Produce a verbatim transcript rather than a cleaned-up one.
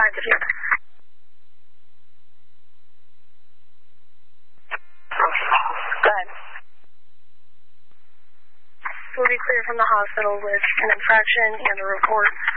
signs of here. Go ahead. We'll be clear from the hospital with an infraction and a report